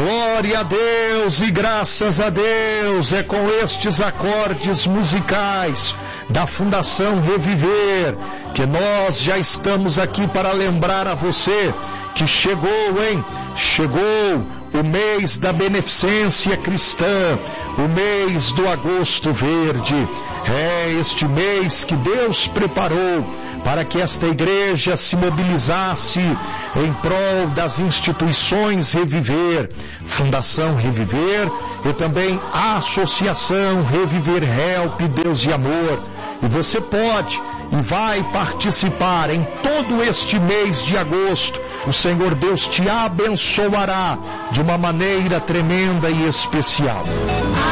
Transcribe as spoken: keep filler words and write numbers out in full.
Glória a Deus e graças a Deus. É com estes acordes musicais da Fundação Reviver que nós já estamos aqui para lembrar a você que chegou, hein? Chegou o mês da beneficência cristã, o mês do agosto verde. É este mês que Deus preparou para que esta igreja se mobilizasse em prol das instituições Reviver, Fundação Reviver e também a Associação Reviver Help Deus e Amor. E você pode e vai participar em todo este mês de agosto. O Senhor Deus te abençoará de uma maneira tremenda e especial.